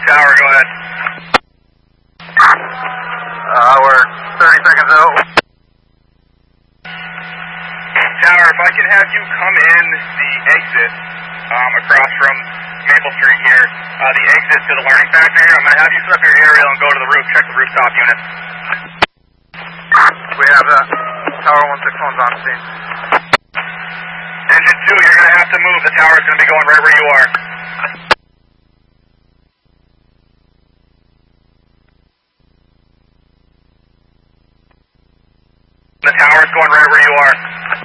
Tower, go ahead. We're 30 seconds out. Tower, if I can have you come in the exit across from Maple Street here, the exit to the Learning Factory here, I'm going to have you set up your aerial and go to the roof, check the rooftop unit. We have that. Tower 161's on scene. Engine 2, you're going to have to move. The tower's going to be going right where you are. The tower's going right where you are.